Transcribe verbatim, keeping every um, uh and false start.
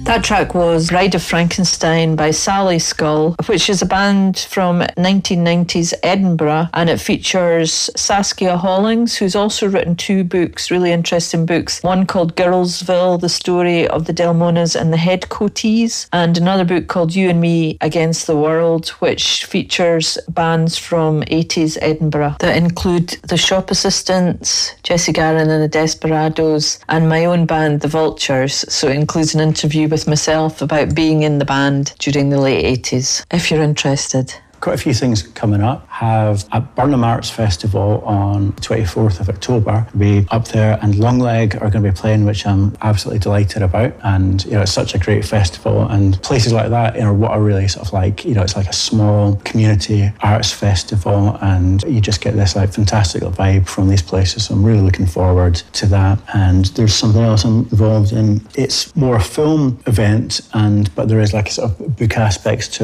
That track was Bride of Frankenstein by Sally Skull, which is a band from nineteen nineties Edinburgh, and it features Saskia Hollings, who's also written two books, really interesting books. One called Girlsville, the story of the Delmonas and the Headcoatees, and another book called You and Me Against the World, which features bands from eighties Edinburgh that include the Shop Assistants, Jesse Garin and the Desperados, and my own band, the Vultures. So it includes an interview with myself about being in the band during the late eighties, if you're interested. Quite a few things coming up. Have at Burnham Arts Festival on the twenty-fourth of October. We'll be up there, and Longleg are going to be playing, which I'm absolutely delighted about. And you know, it's such a great festival, and places like that, you know, what are really sort of like, you know, it's like a small community arts festival, and you just get this like fantastic vibe from these places. So I'm really looking forward to that. And there's something else I'm involved in. It's more a film event, and but there is like a sort of book aspects to